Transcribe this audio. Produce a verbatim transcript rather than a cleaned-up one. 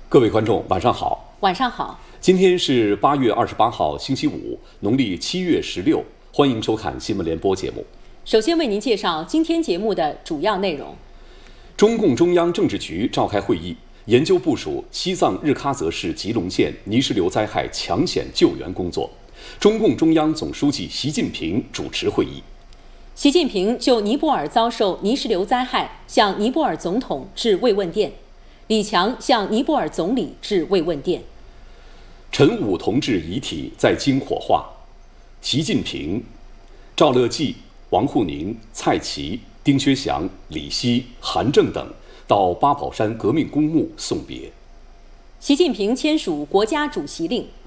各位观众，晚上好。 晚上好。 今天是八月二十八号，星期五，农历七月十六。欢迎收看新闻联播节目。 首先为您介绍今天节目的主要内容。 中共中央政治局召开会议，研究部署西藏日喀则市吉隆县泥石流灾害抢险救援工作。中共中央总书记习近平主持会议。 习近平就尼泊尔遭受泥石流灾害向尼泊尔总统致慰问电。李强向尼泊尔总理致慰问电。 陈武同志遗体在京火化，习近平、赵乐际、王沪宁、蔡奇、丁薛祥、李希、韩正等到八宝山革命公墓送别。 习近平签署国家主席令，